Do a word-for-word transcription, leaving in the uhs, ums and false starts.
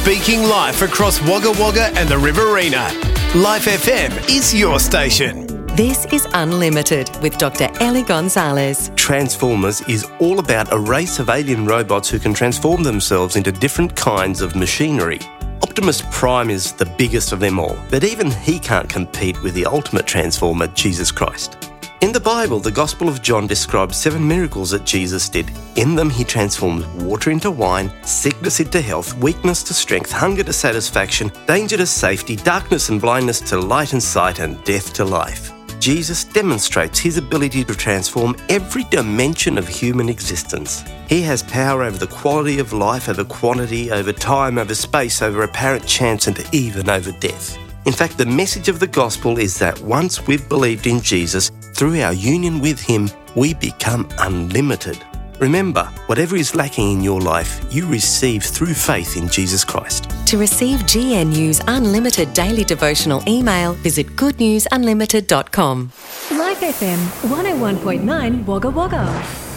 Speaking life across Wagga Wagga and the Riverina. Life F M is your station. This is Unlimited with Doctor Ellie Gonzalez. Transformers is all about a race of alien robots who can transform themselves into different kinds of machinery. Optimus Prime is the biggest of them all, but even he can't compete with the ultimate transformer, Jesus Christ. In the Bible, the Gospel of John describes seven miracles that Jesus did. In them, he transformed water into wine, sickness into health, weakness to strength, hunger to satisfaction, danger to safety, darkness and blindness to light and sight, and death to life. Jesus demonstrates his ability to transform every dimension of human existence. He has power over the quality of life, over quantity, over time, over space, over apparent chance, and even over death. In fact, the message of the gospel is that once we've believed in Jesus, through our union with him, we become unlimited. Remember, whatever is lacking in your life, you receive through faith in Jesus Christ. To receive G N U's unlimited daily devotional email, visit good news unlimited dot com. Life F M one oh one point nine Wagga Wagga.